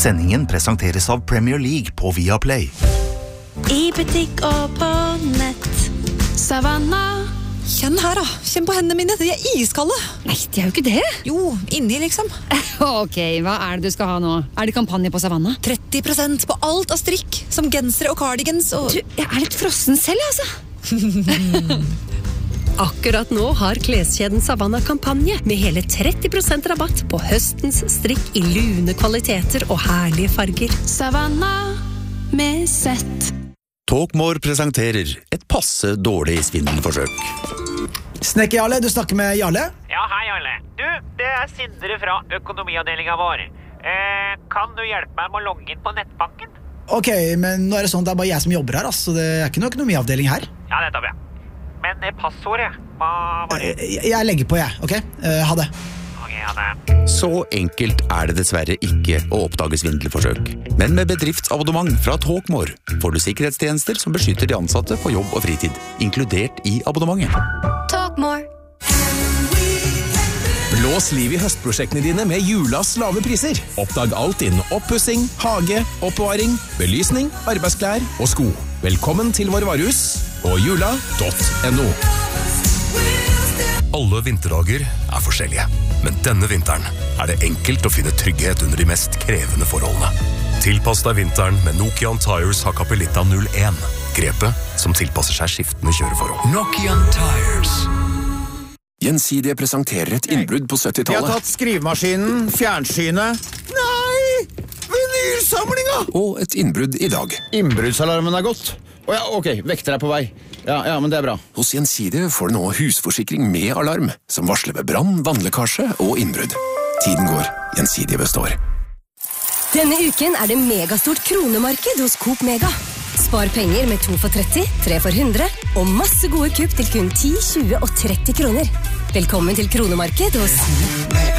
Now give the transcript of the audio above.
Sendingen presenteres av Premier League på Viaplay. I butikk og på nett. Savanna. Kjenn her da, kjenn på hendene mine, de iskalde. Nei, de jo ikke det. Jo, inni liksom. Ok, hva det du skal ha nå? Det kampanje på Savanna? 30% på alt av strikk, som gensere og cardigans og... Du, jeg litt frossen selv, altså. Akkurat nå har kleskjeden Savanna kampanje med hele 30% rabatt på høstens strikk I lune kvaliteter og herlige farger. Savanna med sett. Talkmore presenterer et passe dårlig svindelforsøk. Snekker Jarle, du snakker med Jarle? Ja, hei Jarle. Du, det Sindre fra økonomiavdelingen vår. Kan du hjelpe meg med å logge inn på nettbanken? Ok, men nå det sånn at det bare jeg som jobber her, så det ikke noe økonomiavdeling her. Ja, det bra. Men passordet, hva var det? Jeg legger på, ok? Ha det. Ok, ha det. Så enkelt det dessverre ikke å oppdage svindelforsøk. Men med bedriftsabonnement fra Talkmore får du sikkerhetstjenester som beskytter de ansatte på jobb og fritid, inkludert I abonnementet. Talkmore. Blås liv I høstprosjektene dine med Julas lave priser. Oppdag alt innen oppussing, hage, oppbevaring, belysning, arbeidsklær og sko. Velkommen til vår varehus på jula.no. Alle vinterdager forskjellige, men denne vinteren det enkelt å finne trygghet under de mest krevende forholdene. Tilpass deg vinteren med Nokian Tires Hakkapeliitta 01. Grepet som tilpasser seg skiftende kjøreforhold. Nokian Tires. Gjensidige presenterer et innbrudd på 70-tallet. Vi har tatt skrivemaskinen, fjernsynet. Nei! Vinylsamlinga! Og et innbrudd I dag. Innbruddsalarmen gått. Ja, ok, vekter på vei. Ja, men det bra. Hos Gjensidige får du nå husforsikring med alarm, som varsler ved brann, vannlekkasje og innbrudd. Tiden går, Gjensidige består. Denne uken det megastort kronemarked hos Coop Mega. Spar penger med 2 for 30, 3 for 100 og masse gode kupp til kun 10, 20 og 30 kroner. Velkommen til kronemarked hos